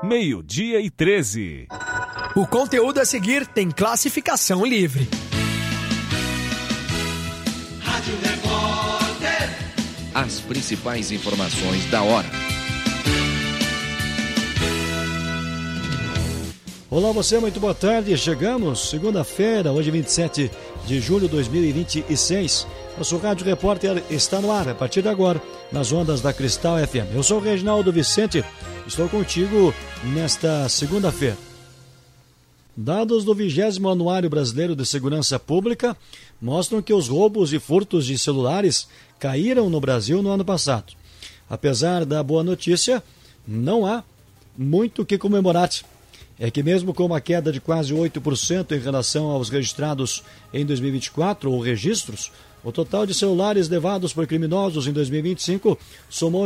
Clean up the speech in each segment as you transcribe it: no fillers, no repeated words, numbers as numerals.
12:13. O conteúdo a seguir tem classificação livre. Rádio Repórter. As principais informações da hora. Olá você, muito boa tarde. Chegamos, segunda-feira, hoje 27 de julho de 2026. Nosso Rádio Repórter está no ar a partir de agora, nas ondas da Cristal FM. Eu sou o Reginaldo Vicente, estou contigo nesta segunda-feira. Dados do 20º Anuário Brasileiro de Segurança Pública mostram que os roubos e furtos de celulares caíram no Brasil no ano passado. Apesar da boa notícia, não há muito o que comemorar. É que mesmo com uma queda de quase 8% em relação aos registrados em 2024, ou registros, o total de celulares levados por criminosos em 2025 somou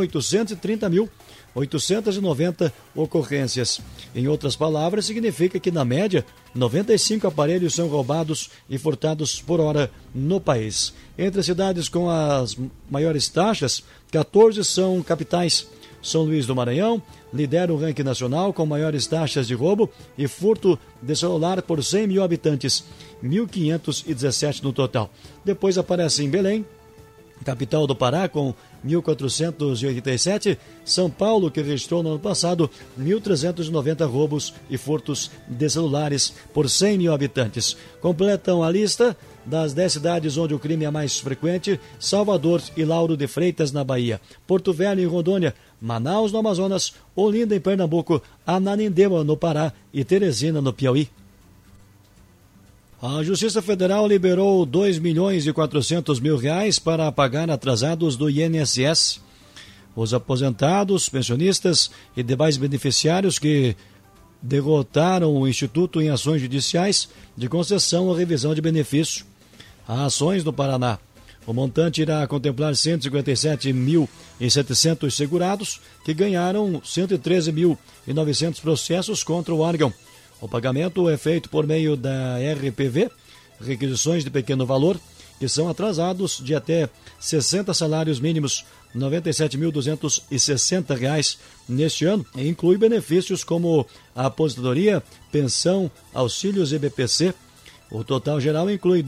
830.890 ocorrências. Em outras palavras, significa que, na média, 95 aparelhos são roubados e furtados por hora no país. Entre as cidades com as maiores taxas, 14 são capitais. São Luís do Maranhão lidera o ranking nacional com maiores taxas de roubo e furto de celular por 100 mil habitantes, 1.517 no total. Depois aparece em Belém, capital do Pará, com 1.487, São Paulo, que registrou no ano passado 1.390 roubos e furtos de celulares por 100 mil habitantes. Completam a lista das 10 cidades onde o crime é mais frequente: Salvador e Lauro de Freitas, na Bahia, Porto Velho, em Rondônia, Manaus, no Amazonas, Olinda, em Pernambuco, Ananindeua, no Pará, e Teresina, no Piauí. A Justiça Federal liberou R$2.400.000 para pagar atrasados do INSS. Os aposentados, pensionistas e demais beneficiários que derrotaram o Instituto em ações judiciais de concessão ou revisão de benefício. Há ações no Paraná. O montante irá contemplar 157.700 segurados que ganharam 113.900 processos contra o órgão. O pagamento é feito por meio da RPV, requisições de pequeno valor, que são atrasados de até 60 salários mínimos, R$ 97.260 neste ano, e inclui benefícios como a aposentadoria, pensão, auxílios e BPC. O total geral inclui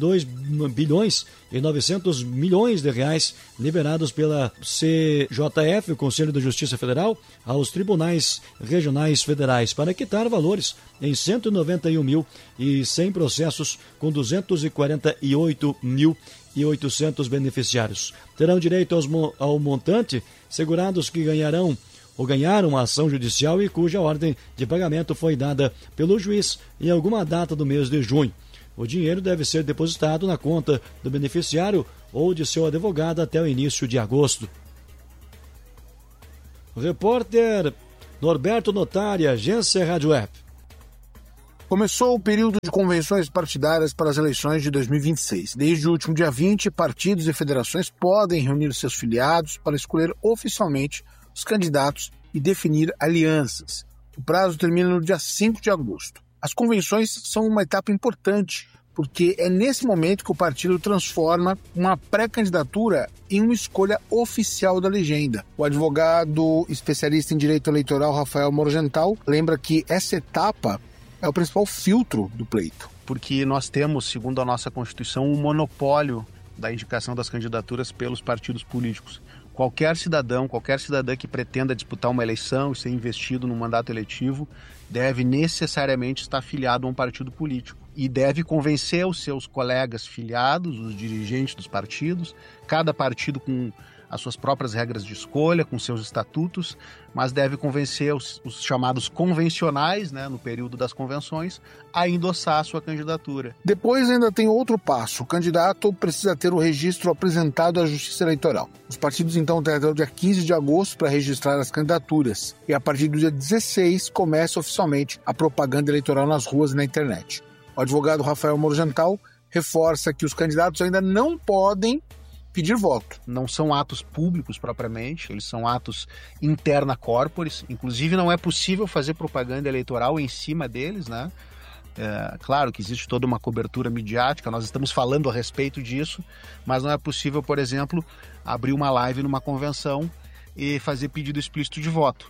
R$2.900.000.000 liberados pela CJF, o Conselho de Justiça Federal, aos tribunais regionais federais, para quitar valores em 191.100 processos com 248.800 beneficiários. Terão direito ao montante segurados que ganharam a ação judicial e cuja ordem de pagamento foi dada pelo juiz em alguma data do mês de junho. O dinheiro deve ser depositado na conta do beneficiário ou de seu advogado até o início de agosto. O repórter Norberto Notari, Agência Rádio Web. Começou o período de convenções partidárias para as eleições de 2026. Desde o último dia 20, partidos e federações podem reunir seus filiados para escolher oficialmente os candidatos e definir alianças. O prazo termina no dia 5 de agosto. As convenções são uma etapa importante, porque é nesse momento que o partido transforma uma pré-candidatura em uma escolha oficial da legenda. O advogado especialista em direito eleitoral Rafael Morgental lembra que essa etapa é o principal filtro do pleito. Porque nós temos, segundo a nossa Constituição, um monopólio da indicação das candidaturas pelos partidos políticos. Qualquer cidadã que pretenda disputar uma eleição e ser investido num mandato eletivo deve necessariamente estar filiado a um partido político e deve convencer os seus colegas filiados, os dirigentes dos partidos, cada partido com as suas próprias regras de escolha, com seus estatutos, mas deve convencer os chamados convencionais, no período das convenções, a endossar a sua candidatura. Depois ainda tem outro passo. O candidato precisa ter o registro apresentado à Justiça Eleitoral. Os partidos então têm até o dia 15 de agosto para registrar as candidaturas. E a partir do dia 16 começa oficialmente a propaganda eleitoral nas ruas e na internet. O advogado Rafael Morgental reforça que os candidatos ainda não podem pedir voto. Não são atos públicos propriamente, eles são atos interna corporis, inclusive não é possível fazer propaganda eleitoral em cima deles, Claro que existe toda uma cobertura midiática, nós estamos falando a respeito disso, mas não é possível, por exemplo, abrir uma live numa convenção e fazer pedido explícito de voto.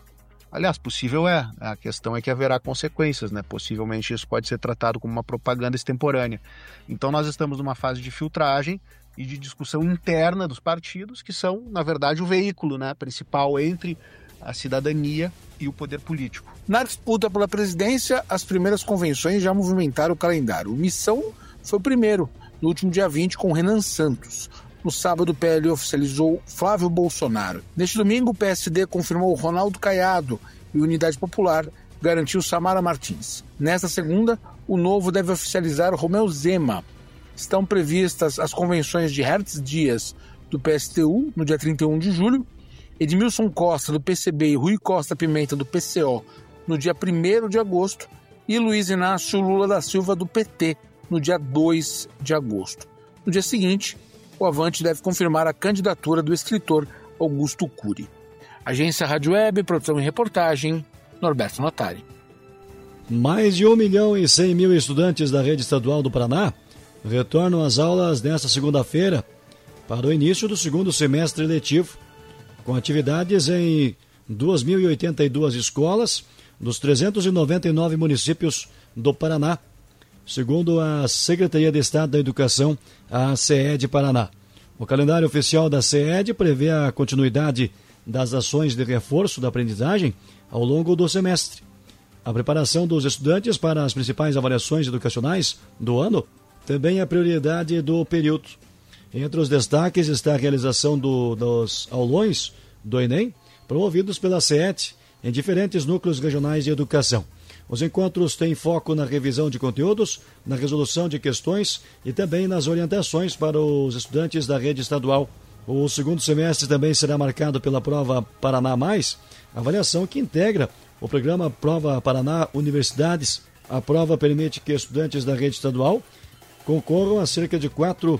Aliás, possível é. A questão é que haverá consequências, né? Possivelmente isso pode ser tratado como uma propaganda extemporânea. Então nós estamos numa fase de filtragem e de discussão interna dos partidos, que são, na verdade, o veículo, né, principal entre a cidadania e o poder político. Na disputa pela presidência, as primeiras convenções já movimentaram o calendário. O Missão foi o primeiro, no último dia 20, com Renan Santos. No sábado, o PL oficializou Flávio Bolsonaro. Neste domingo, o PSD confirmou Ronaldo Caiado e a Unidade Popular garantiu Samara Martins. Nesta segunda, o Novo deve oficializar Romeu Zema. Estão previstas as convenções de Hertz Dias, do PSTU, no dia 31 de julho, Edmilson Costa, do PCB, e Rui Costa Pimenta, do PCO, no dia 1º de agosto, e Luiz Inácio Lula da Silva, do PT, no dia 2 de agosto. No dia seguinte, o Avante deve confirmar a candidatura do escritor Augusto Cury. Agência Rádio Web, produção e reportagem, Norberto Notari. Mais de 1.100.000 estudantes da rede estadual do Paraná retornam às aulas nesta segunda-feira para o início do segundo semestre letivo, com atividades em 2.082 escolas dos 399 municípios do Paraná, segundo a Secretaria de Estado da Educação, a CED Paraná. O calendário oficial da CED prevê a continuidade das ações de reforço da aprendizagem ao longo do semestre. A preparação dos estudantes para as principais avaliações educacionais do ano também é prioridade do período. Entre os destaques está a realização dos aulões do Enem, promovidos pela CED em diferentes núcleos regionais de educação. Os encontros têm foco na revisão de conteúdos, na resolução de questões e também nas orientações para os estudantes da rede estadual. O segundo semestre também será marcado pela Prova Paraná Mais, avaliação que integra o programa Prova Paraná Universidades. A prova permite que estudantes da rede estadual concorram a cerca de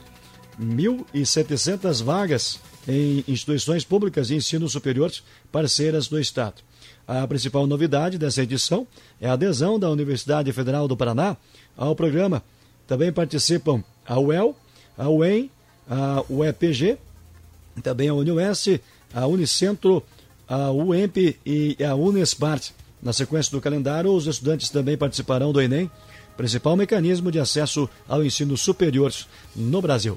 4.700 vagas em instituições públicas de ensino superior parceiras do Estado. A principal novidade dessa edição é a adesão da Universidade Federal do Paraná ao programa. Também participam a UEL, a UEM, a UEPG, também a UniOeste, a Unicentro, a UEMP e a Unespart. Na sequência do calendário, os estudantes também participarão do Enem, principal mecanismo de acesso ao ensino superior no Brasil.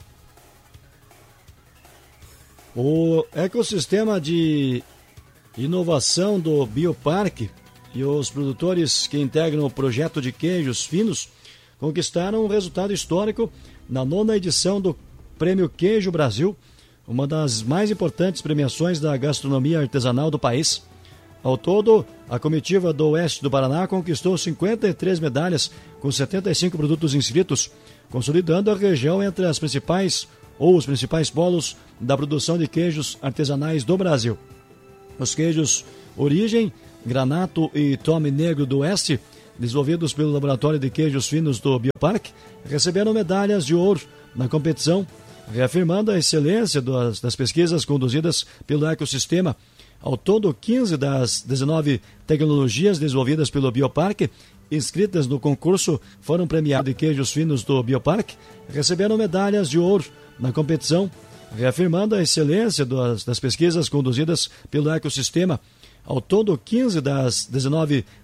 O ecossistema de inovação do Bioparque e os produtores que integram o projeto de queijos finos conquistaram um resultado histórico na 9ª edição do Prêmio Queijo Brasil, uma das mais importantes premiações da gastronomia artesanal do país. Ao todo, a comitiva do Oeste do Paraná conquistou 53 medalhas com 75 produtos inscritos, consolidando a região entre os principais polos da produção de queijos artesanais do Brasil. Os queijos Origem, Granato e Tome Negro do Oeste, desenvolvidos pelo Laboratório de Queijos Finos do Bioparque, receberam medalhas de ouro na competição, reafirmando a excelência das pesquisas conduzidas pelo ecossistema. Ao todo, 15 das 19 tecnologias desenvolvidas pelo Bioparque, inscritas no concurso, foram premiadas. De queijos finos do Bioparque receberam medalhas de ouro na competição, reafirmando a excelência das pesquisas conduzidas pelo ecossistema. Ao todo, 15 das 19